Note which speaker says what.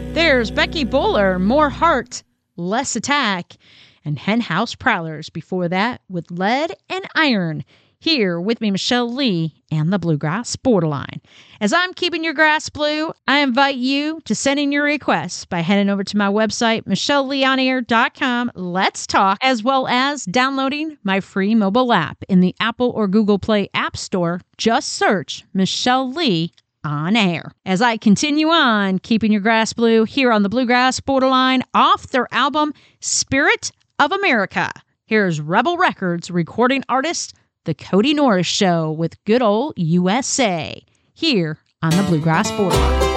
Speaker 1: There's Becky Buller, More Heart, Less Attack, and Henhouse Prowlers before that with Lead and Iron. Here with me, Michelle Lee and the Bluegrass Borderline. As I'm keeping your grass blue, I invite you to send in your requests by heading over to my website, michelleleonair.com. Let's talk, as well as downloading my free mobile app in the Apple or Google Play App Store. Just search Michelle Lee on Air. As I continue on keeping your grass blue here on the Bluegrass Borderline off their album Spirit of America. Here's Rebel Records recording artist The Cody Norris Show with Good Old USA here on the Bluegrass Borderline.